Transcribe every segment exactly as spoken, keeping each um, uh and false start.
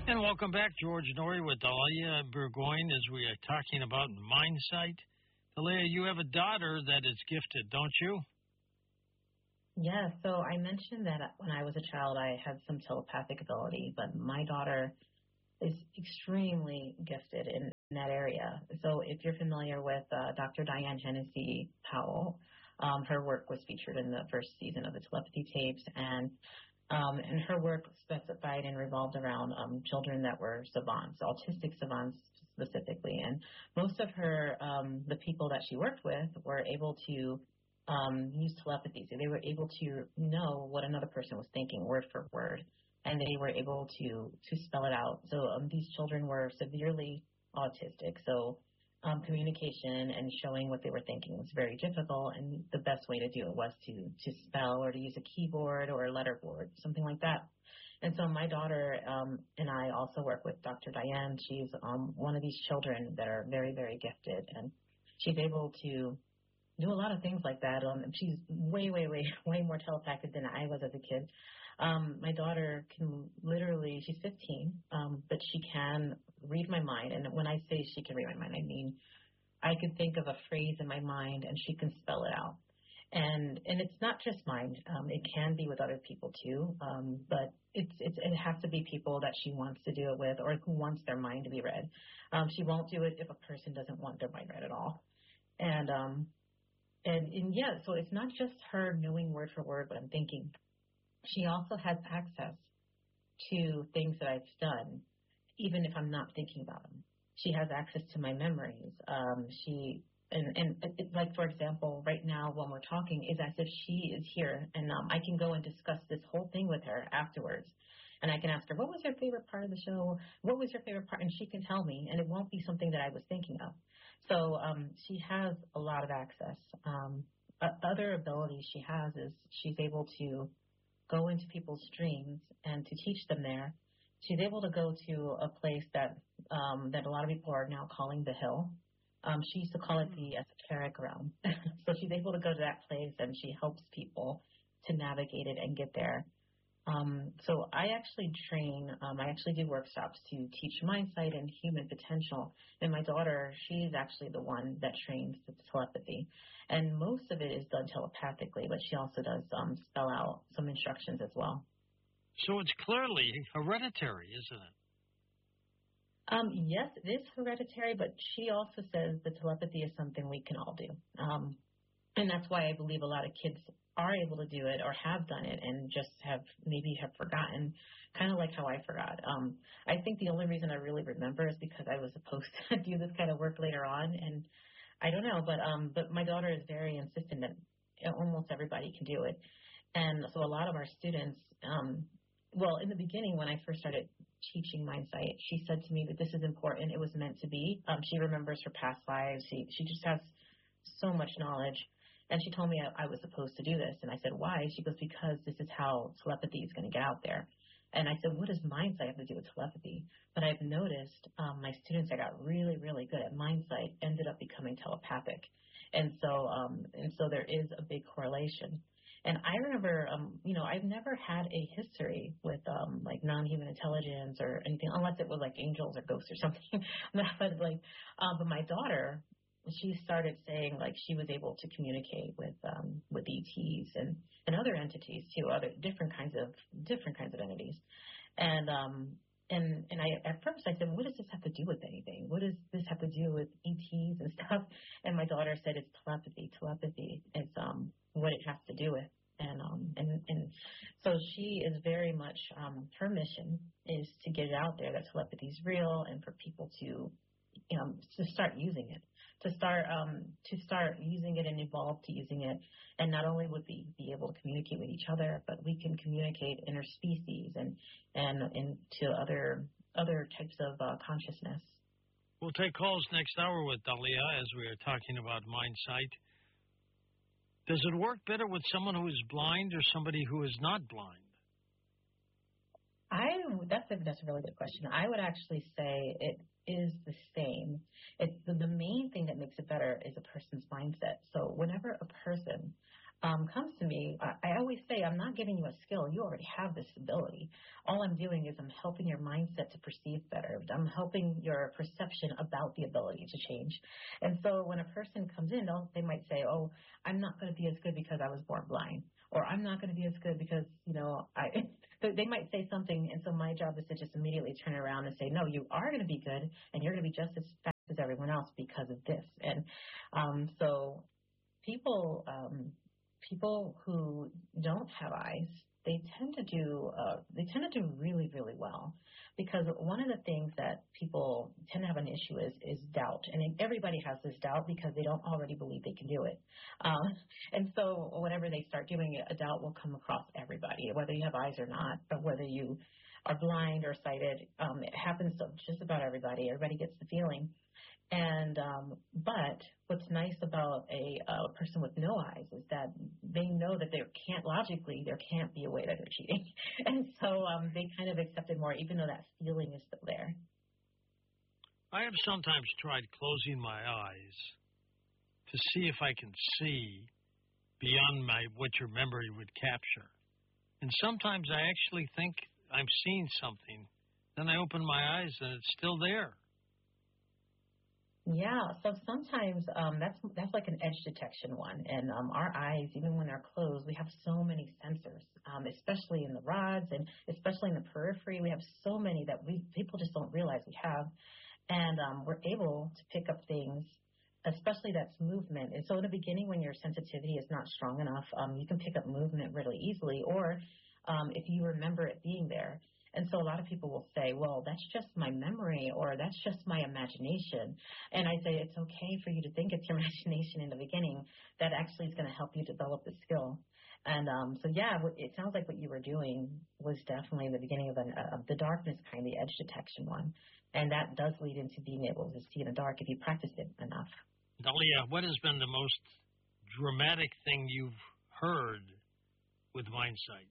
And welcome back, George Norrie with Dahlia Burgoyne, as we are talking about Mindsight. Dahlia, you have a daughter that is gifted, don't you? Yeah, so I mentioned that when I was a child, I had some telepathic ability, but my daughter is extremely gifted in that area. So if you're familiar with uh, Doctor Diane Hennessy Powell, um, her work was featured in the first season of the telepathy tapes, and um, and her work specified and revolved around um, children that were savants, autistic savants specifically. And most of her, um, the people that she worked with were able to um, use telepathy. So they were able to know what another person was thinking word for word, and they were able to, to spell it out. So um, these children were severely autistic. So um, communication and showing what they were thinking was very difficult, and the best way to do it was to, to spell or to use a keyboard or a letterboard, something like that. And so my daughter um, and I also work with Doctor Diane. She's um, one of these children that are very, very gifted, and she's able to do a lot of things like that. Um, she's way, way, way, way more telepathic than I was as a kid. Um, my daughter can literally, she's fifteen, um, but she can read my mind. And when I say she can read my mind, I mean I can think of a phrase in my mind and she can spell it out. And and it's not just mine. Um, it can be with other people too. Um, but it's, it's it has to be people that she wants to do it with or who wants their mind to be read. Um, she won't do it if a person doesn't want their mind read at all. And um, And, and yeah, so it's not just her knowing word for word what I'm thinking. She also has access to things that I've done, even if I'm not thinking about them. She has access to my memories. Um, she and, and it, like, for example, right now when we're talking, is as if she is here, and um, I can go and discuss this whole thing with her afterwards. And I can ask her, what was your favorite part of the show? What was your favorite part? And she can tell me, and it won't be something that I was thinking of. So um, she has a lot of access. Um, other abilities she has is she's able to go into people's dreams and to teach them there. She's able to go to a place that um, that a lot of people are now calling the Hill. Um, she used to call it the esoteric realm. So she's able to go to that place and she helps people to navigate it and get there. Um, so I actually train, um, I actually do workshops to teach mindsight and human potential. And my daughter, she's actually the one that trains the telepathy. And most of it is done telepathically, but she also does um, spell out some instructions as well. So it's clearly hereditary, isn't it? Um, yes, it is hereditary, but she also says the telepathy is something we can all do. Um, and that's why I believe a lot of kids are able to do it or have done it and just have maybe have forgotten, kind of like how I forgot. Um, I think the only reason I really remember is because I was supposed to do this kind of work later on, and I don't know, but um, but my daughter is very insistent that almost everybody can do it. And so a lot of our students, um, well, in the beginning when I first started teaching Mindsight, she said to me that this is important. It was meant to be. Um, she remembers her past lives. She, she just has so much knowledge. And she told me I, I was supposed to do this. And I said, why? She goes, because this is how telepathy is going to get out there. And I said, what does Mindsight have to do with telepathy? But I've noticed um, my students that got really, really good at Mindsight ended up becoming telepathic. And so, um, and so there is a big correlation. And I remember, um, you know, I've never had a history with um, like non-human intelligence or anything, unless it was like angels or ghosts or something. But like, uh, but my daughter, she started saying like she was able to communicate with um, with E Ts and, and other entities too, other different kinds of different kinds of entities. And um, and and I at first I said, what does this have to do with anything? What does this have to do with E Ts and stuff? And my daughter said it's telepathy. Telepathy is um, what it has to do with. And um and and so she is very much um, her mission is to get it out there that telepathy is real and for people to you know to start using it. To start um, to start using it and evolve to using it, and not only would we be able to communicate with each other, but we can communicate interspecies and and into other other types of uh, consciousness. We'll take calls next hour with Dahlia as we are talking about Mindsight. Does it work better with someone who is blind or somebody who is not blind? I that's a that's a really good question. I would actually say it is the same. It's the, the main thing that makes it better is a person's mindset. So whenever a person um, comes to me, I, I always say, I'm not giving you a skill. You already have this ability. All I'm doing is I'm helping your mindset to perceive better. I'm helping your perception about the ability to change. And so when a person comes in, they'll, they might say, oh, I'm not going to be as good because I was born blind. Or I'm not going to be as good because, you know, I. So they might say something, and so my job is to just immediately turn around and say, no, you are going to be good, and you're going to be just as fast as everyone else because of this. And um, so people um, people who don't have eyes, they tend to do uh, they tend to do really, really well, because one of the things that people tend to have an issue is is doubt, and everybody has this doubt because they don't already believe they can do it. Um, and so whenever they start doing it, a doubt will come across everybody, whether you have eyes or not, or whether you are blind or sighted. Um, it happens to just about everybody. Everybody gets the feeling. And um, but what's nice about a, a person with no eyes is that they know that there can't logically there can't be a way that they're cheating, and so um, they kind of accept it more, even though that feeling is still there. I have sometimes tried closing my eyes to see if I can see beyond my what your memory would capture, and sometimes I actually think I'm seeing something. Then I open my eyes and it's still there. Yeah, so sometimes um, that's that's like an edge detection one, and um, our eyes, even when they're closed, we have so many sensors, um, especially in the rods and especially in the periphery. We have so many that we people just don't realize we have, and um, we're able to pick up things, especially that's movement. And so in the beginning, when your sensitivity is not strong enough, um, you can pick up movement really easily, or um, if you remember it being there. And so a lot of people will say, well, that's just my memory, or that's just my imagination. And I say it's okay for you to think it's your imagination in the beginning. That actually is going to help you develop the skill. And um, so, yeah, it sounds like what you were doing was definitely the beginning of an, uh, the darkness kind, the edge detection one. And that does lead into being able to see in the dark if you practice it enough. Dalia, what has been the most dramatic thing you've heard with MindSight?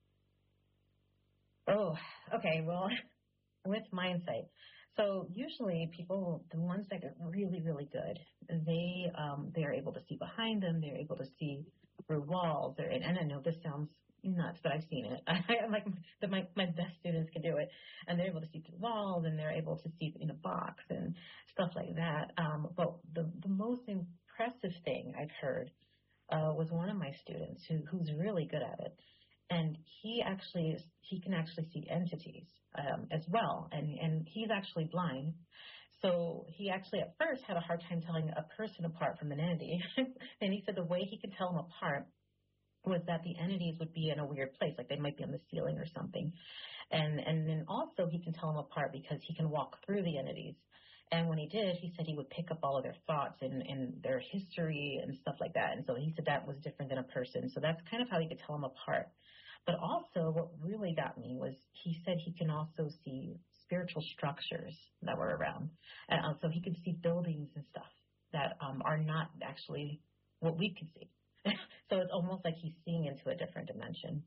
Oh, okay. Well, with MindSight. So usually people, the ones that get really, really good, they um, they are able to see behind them. They're able to see through walls. They're, and, and I know this sounds nuts, but I've seen it. I, like the, my my best students can do it, and they're able to see through walls, and they're able to see in a box and stuff like that. Um, but the the most impressive thing I've heard uh, was one of my students who who's really good at it. And he actually is, he can actually see entities um, as well, and, and he's actually blind. So he actually at first had a hard time telling a person apart from an entity. And he said the way he could tell them apart was that the entities would be in a weird place, like they might be on the ceiling or something. And and then also he can tell them apart because he can walk through the entities. And when he did, he said he would pick up all of their thoughts and, and their history and stuff like that. And so he said that was different than a person. So that's kind of how he could tell them apart. But also what really got me was he said he can also see spiritual structures that were around. And uh, so he could see buildings and stuff that um, are not actually what we could see. So it's almost like he's seeing into a different dimension.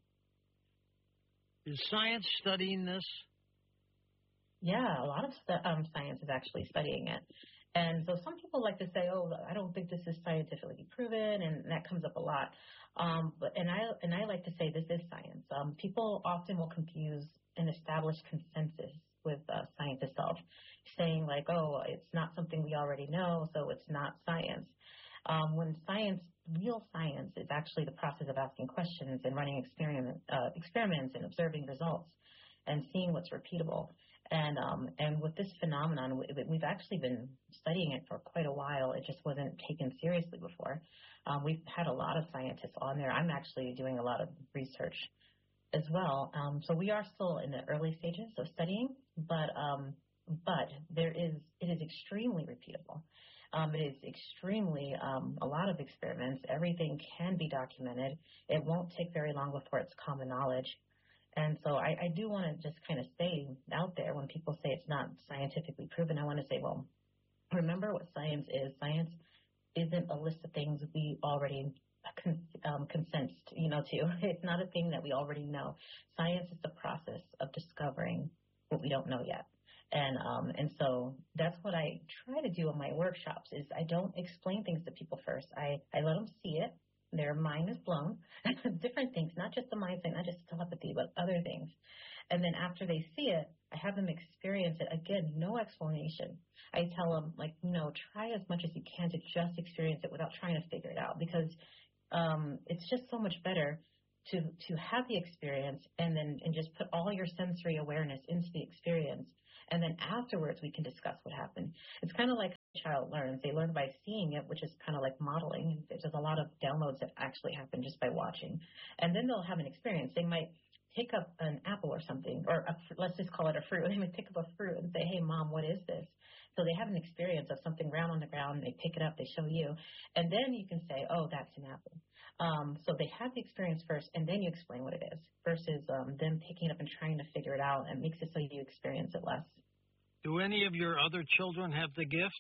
Is science studying this? Yeah, a lot of st- um, science is actually studying it. And so some people like to say, oh, I don't think this is scientifically proven, and that comes up a lot. Um, but and I and I like to say this is science. Um, people often will confuse an established consensus with uh, science itself, saying like, oh, it's not something we already know, so it's not science. Um, when science, real science, is actually the process of asking questions and running experiment, uh, experiments and observing results and seeing what's repeatable. And um, and with this phenomenon, we've actually been studying it for quite a while. It just wasn't taken seriously before. Um, we've had a lot of scientists on there. I'm actually doing a lot of research as well. Um, so we are still in the early stages of studying, but um, but there is it is extremely repeatable. Um, it is extremely um, a lot of experiments. Everything can be documented. It won't take very long before it's common knowledge. And so I, I do want to just kind of stay out there when people say it's not scientifically proven. I want to say, well, remember what science is. Science isn't a list of things we already con- um, consent, you know, to. It's not a thing that we already know. Science is the process of discovering what we don't know yet. And um, and so that's what I try to do in my workshops is I don't explain things to people first. I, I let them see it. their mind is blown. Different things, not just the mindset, not just telepathy, but other things. And then after they see it, I have them experience it. Again, no explanation. I tell them, like, you know, try as much as you can to just experience it without trying to figure it out, because um, it's just so much better to to have the experience and then and just put all your sensory awareness into the experience. And then afterwards, we can discuss what happened. It's kind of like how a child learns. They learn by seeing it, which is kind of like modeling. There's a lot of downloads that actually happen just by watching. And then they'll have an experience. They might pick up an apple or something, or a, let's just call it a fruit. They might pick up a fruit and say, hey, Mom, what is this? So they have an experience of something round on the ground. They pick it up. They show you. And then you can say, oh, that's an apple. Um, so they have the experience first, and then you explain what it is, versus um, them picking it up and trying to figure it out. And it makes it so you experience it less. Do any of your other children have the gift?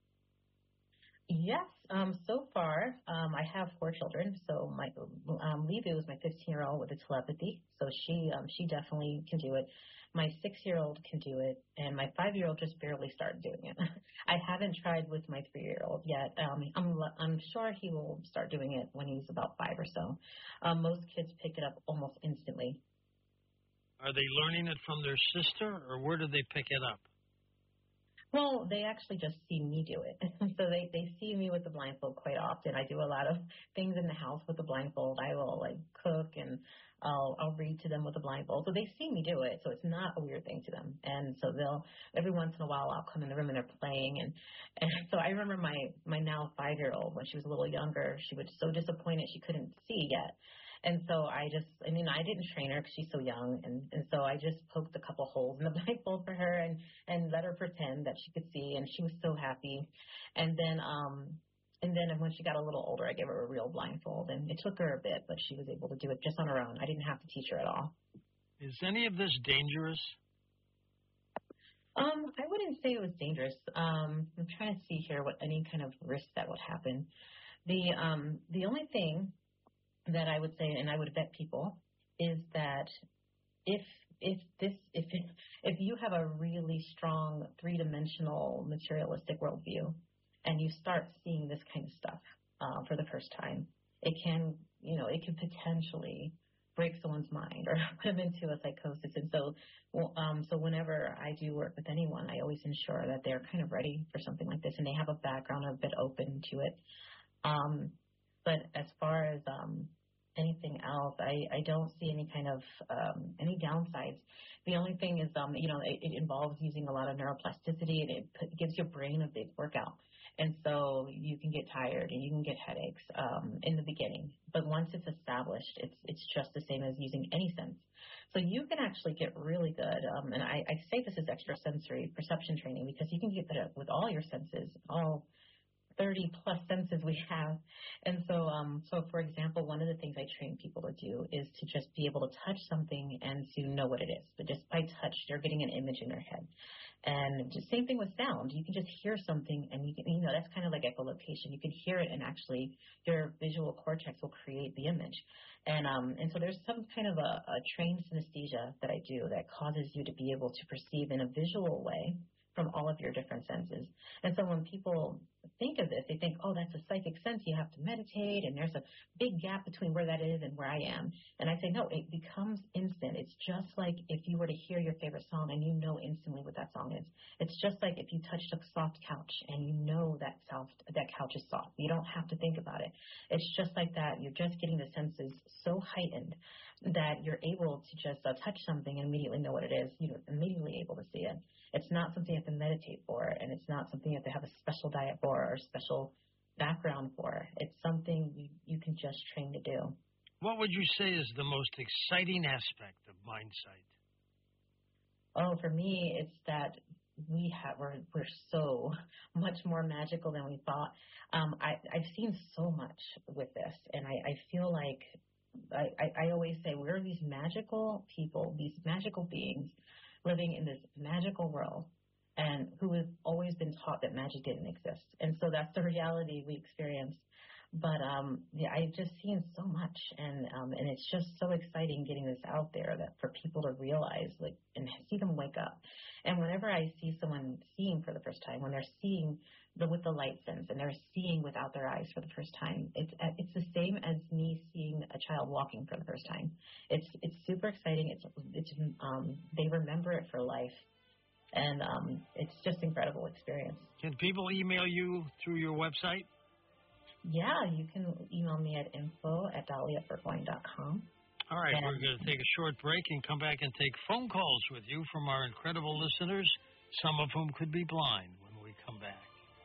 Yes. Um, so far, um, I have four children. So my um, Levi was my fifteen-year-old with the telepathy. So she um, she definitely can do it. My six-year-old can do it, and my five-year-old just barely started doing it. I haven't tried with my three-year-old yet. Um, I'm I'm sure he will start doing it when he's about five or so. Um, most kids pick it up almost instantly. Are they learning it from their sister, or where do they pick it up? Well, they actually just see me do it. So they, they see me with the blindfold quite often. I do a lot of things in the house with the blindfold. I will, like, cook, and I'll, I'll read to them with the blindfold. So they see me do it, so it's not a weird thing to them. And so they'll, every once in a while, I'll come in the room and they're playing. And, and so I remember my, my now five-year-old, when she was a little younger, she was so disappointed she couldn't see yet. And so I just, I mean, I didn't train her because she's so young. And, and so I just poked a couple holes in the blindfold for her and, and let her pretend that she could see. And she was so happy. And then, um, and then when she got a little older, I gave her a real blindfold. And it took her a bit, but she was able to do it just on her own. I didn't have to teach her at all. Is any of this dangerous? Um, I wouldn't say it was dangerous. Um, I'm trying to see here what any kind of risk that would happen. The, um, the only thing that I would say, and I would vet people, is that if if this if if you have a really strong three-dimensional materialistic worldview, and you start seeing this kind of stuff uh, for the first time, it can you know it can potentially break someone's mind or put them into a psychosis. And so, well, um, so whenever I do work with anyone, I always ensure that they're kind of ready for something like this, and they have a background a bit open to it. Um, but as far as um, anything else, I, I don't see any kind of um, any downsides. The only thing is, um, you know, it, it involves using a lot of neuroplasticity, and it put, gives your brain a big workout. And so you can get tired and you can get headaches um, in the beginning. But once it's established, it's it's just the same as using any sense. So you can actually get really good. Um, and I, I say this is extrasensory perception training, because you can get better with all your senses, all thirty plus senses we have. And so, um, so for example, one of the things I train people to do is to just be able to touch something and to know what it is. But just by touch, they're getting an image in their head. And just same thing with sound. You can just hear something, and you can, you know, that's kind of like echolocation. You can hear it, and actually your visual cortex will create the image. And um, and so there's some kind of a, a trained synesthesia that I do that causes you to be able to perceive in a visual way from all of your different senses. And so when people think of this, they think, oh, that's a psychic sense. You have to meditate, and there's a big gap between where that is and where I am. And I say, no, it becomes instant. It's just like if you were to hear your favorite song and you know instantly what that song is. It's just like if you touched a soft couch and you know that soft, that couch is soft. You don't have to think about it. It's just like that. You're just getting the senses so heightened that you're able to just uh, touch something and immediately know what it is. You're immediately able to see it. It's not something you have to meditate for, and it's not something you have to have a special diet for or a special background for. It's something you, you can just train to do. What would you say is the most exciting aspect of MindSight? Oh, for me, it's that we have, we're, we're so much more magical than we thought. Um, I, I've seen so much with this, and I, I feel like I, I, I always say we're these magical people, these magical beings living in this magical world, and who have always been taught that magic didn't exist. And so that's the reality we experience. But um, yeah, I've just seen so much, and um, and it's just so exciting getting this out there that for people to realize, like, and see them wake up. And whenever I see someone seeing for the first time, when they're seeing the, with the light sense and they're seeing without their eyes for the first time, it's it's the same as me seeing a child walking for the first time. It's it's super exciting. It's it's um, they remember it for life, and um, it's just incredible experience. Can people email you through your website? Yeah, you can email me at info at dahlia burgoyne dot com. All right, and, we're going to take a short break and come back and take phone calls with you from our incredible listeners, some of whom could be blind when we come back.